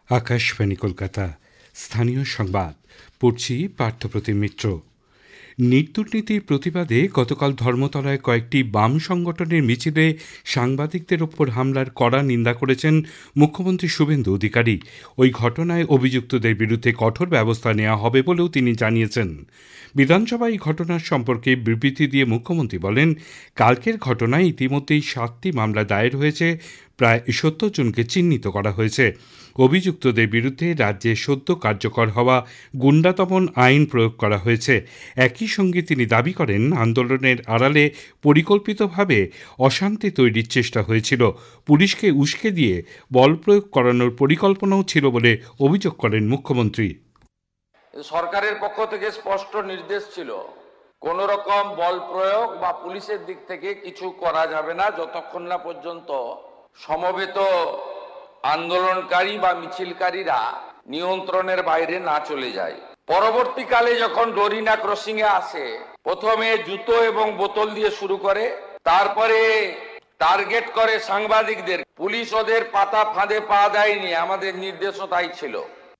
আকাশবাণী কলকাতা, স্থানীয় সংবাদ পড়ছি পার্থপ্রতিম মিত্র। নিট দুর্নীতির প্রতিবাদে গতকাল ধর্মতলায় কয়েকটি বাম সংগঠনের মিছিলে সাংবাদিকদের ওপর হামলার কড়া নিন্দা করেছেন মুখ্যমন্ত্রী শুভেন্দু অধিকারী। ওই ঘটনায় অভিযুক্তদের বিরুদ্ধে কঠোর ব্যবস্থা নেওয়া হবে বলেও তিনি জানিয়েছেন। বিধানসভায় এই ঘটনার সম্পর্কে বিবৃতি দিয়ে মুখ্যমন্ত্রী বলেন, কালকের ঘটনায় ইতিমধ্যেই 7টি মামলা দায়ের হয়েছে, প্রায় 70 জনকে চিহ্নিত করা হয়েছে। অভিযুক্তদের বিরুদ্ধে রাজ্যে সদ্য কার্যকর হওয়া গুন্ডা দমন আইন প্রয়োগ করা হয়েছে। একই সঙ্গে তিনি দাবি করেন, আন্দোলনের আড়ালে পরিকল্পিতভাবে অশান্তি তৈরির চেষ্টা হয়েছিল। পুলিশকে উস্কে দিয়ে বল প্রয়োগ করানোর পরিকল্পনাও ছিল বলে অভিযোগ করেন মুখ্যমন্ত্রী। সরকারের পক্ষ থেকে স্পষ্ট নির্দেশ ছিল, কোন রকম বল প্রয়োগ বা পুলিশের দিক থেকে কিছু করা যাবে না যতক্ষণ না পর্যন্ত সমবেত আন্দোলনকারী বা মিছিলকারীরা নিয়ন্ত্রণের বাইরে না চলে যায়। পরবর্তীকালে যখন ডোরিনা ক্রসিং এ আসে, প্রথমে জুতো এবং বোতল দিয়ে শুরু করে, তারপরে টার্গেট করে সাংবাদিকদের। পুলিশ ওদের পাতা ফাঁদে পা দেয়নি, আমাদের নির্দেশও তাই ছিল।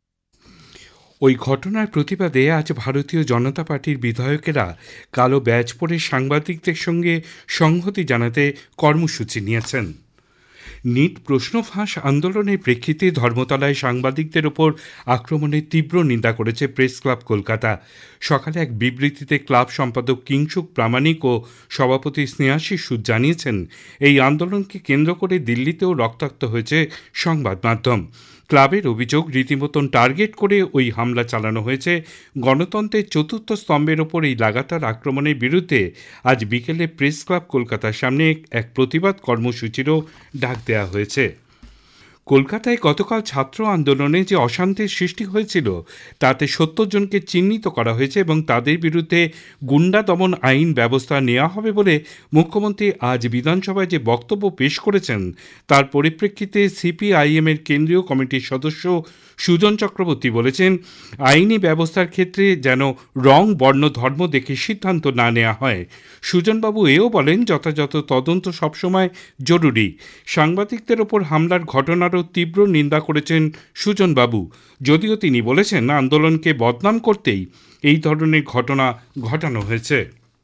ওই ঘটনার প্রতিবাদে আজ ভারতীয় জনতা পার্টির বিধায়কেরা কালো ব্যাজ পরে সাংবাদিকদের সঙ্গে সংহতি জানাতে কর্মসূচি নিয়েছেন। নিট প্রশ্ন ফাঁস আন্দোলনের প্রেক্ষিতে ধর্মতলায় সাংবাদিকদের ওপর আক্রমণের তীব্র নিন্দা করেছে প্রেস ক্লাব কলকাতা। সকালে এক বিবৃতিতে ক্লাব সম্পাদক কিংসুক প্রামাণিক ও সভাপতি স্নেহাশিস সুদ জানিয়েছেন, এই আন্দোলনকে কেন্দ্র করে দিল্লিতেও রক্তাক্ত হয়েছে সংবাদ মাধ্যম। ক্লাবের অভিযোগ, রীতিমতন টার্গেট করে ওই হামলা চালানো হয়েছে। গণতন্ত্রের চতুর্থ স্তম্ভের ওপর এই লাগাতার আক্রমণের বিরুদ্ধে আজ বিকেলে প্রেস ক্লাব কলকাতার সামনে এক প্রতিবাদ কর্মসূচিরও ডাক দেওয়া হয়েছে। কলকাতায় গতকাল ছাত্র আন্দোলনে যে অশান্তির সৃষ্টি হয়েছিল তাতে 70 জনকে চিহ্নিত করা হয়েছে এবং তাদের বিরুদ্ধে গুন্ডা দমন আইন ব্যবস্থা নেওয়া হবে বলে মুখ্যমন্ত্রী আজ বিধানসভায় যে বক্তব্য পেশ করেছেন তার পরিপ্রেক্ষিতে সিপিআইএমের কেন্দ্রীয় কমিটির সদস্য সুজন চক্রবর্তী বলেছেন, আইনি ব্যবস্থার ক্ষেত্রে যেন রং, বর্ণ, ধর্ম দেখে সিদ্ধান্ত না নেওয়া হয়। সুজনবাবু এও বলেন, যথাযথ তদন্ত সবসময় জরুরি। সাংবাদিকদের ওপর হামলার ঘটনারও তীব্র নিন্দা করেছেন সুজনবাবু, যদিও তিনি বলেছেন আন্দোলনকে বদনাম করতেই এই ধরনের ঘটনা ঘটানো হয়েছে।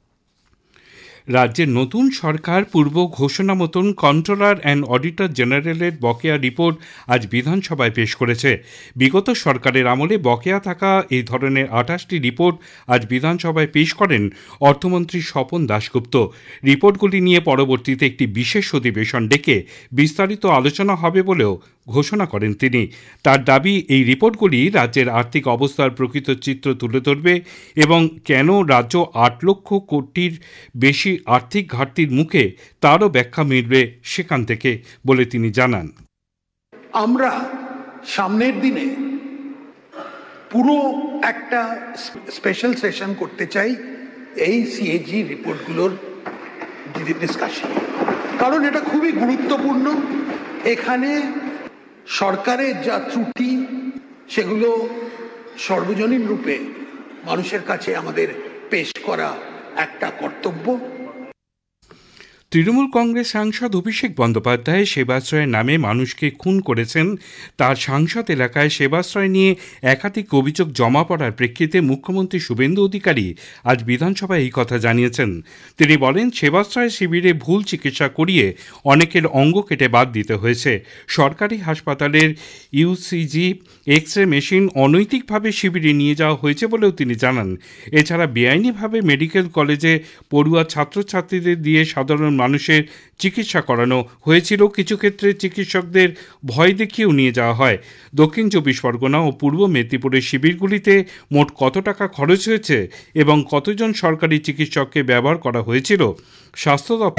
রাজ্যের নতুন সরকার পূর্ব ঘোষণা মতন কন্ট্রোলার অ্যান্ড অডিটর জেনারেলের বকেয়া রিপোর্ট আজ বিধানসভায় পেশ করেছে। বিগত সরকারের আমলে বকেয়া থাকা এই ধরনের 28টি রিপোর্ট আজ বিধানসভায় পেশ করেন অর্থমন্ত্রী স্বপন দাশগুপ্ত। রিপোর্টগুলি নিয়ে পরবর্তীতে একটি বিশেষ অধিবেশন ডেকে বিস্তারিত আলোচনা হবে বলেও ঘোষণা করেন তিনি। তার দাবি, এই রিপোর্টগুলি রাজ্যের আর্থিক অবস্থার প্রকৃত চিত্র তুলে ধরবে এবং কেন রাজ্য 8 লক্ষ কোটির বেশি আর্থিক ঘাটতির মুখে তারও ব্যাখ্যা মিলবে সেখান থেকে বলে তিনি জানান। আমরা সামনের দিনে পুরো একটা স্পেশাল সেশন করতে চাই এই সিএজি রিপোর্টগুলোর ডিসকাশন, কারণ এটা খুবই গুরুত্বপূর্ণ। এখানে সরকারের যা ত্রুটি সেগুলো সর্বজনীন রূপে মানুষের কাছে আমাদের পেশ করা একটা কর্তব্য। তৃণমূল কংগ্রেস সাংসদ অভিষেক বন্দ্যোপাধ্যায় সেবাশ্রয়ের নামে মানুষকে খুন করেছেন। তার সাংসদ এলাকায় সেবাশ্রয় নিয়ে একাধিক অভিযোগ জমা পড়ার প্রেক্ষিতে মুখ্যমন্ত্রী শুভেন্দু অধিকারী আজ বিধানসভায় এই কথা জানিয়েছেন। তিনি বলেন, সেবাশ্রয় শিবিরে ভুল চিকিৎসা করিয়ে অনেকের অঙ্গ কেটে বাদ দিতে হয়েছে। সরকারি হাসপাতালের ইউসিজি এক্স রে মেশিন অনৈতিকভাবে শিবিরে নিয়ে যাওয়া হয়েছে বলেও তিনি জানান। এছাড়া বেআইনিভাবে মেডিকেল কলেজে পড়ুয়া ছাত্রছাত্রীদের দিয়ে সাধারণ মানুষের চিকিৎসা করানো হয়েছিল। কিছু ক্ষেত্রে চিকিৎসকদের ভয় দেখিয়েও নিয়ে যাওয়া হয়। দক্ষিণ 24 পরগনা ও পূর্ব মেদিনীপুরের শিবিরগুলিতে মোট কত টাকা খরচ হয়েছে এবং কতজন সরকারি চিকিৎসককে ব্যবহার করা হয়েছিল, স্বাস্থ্য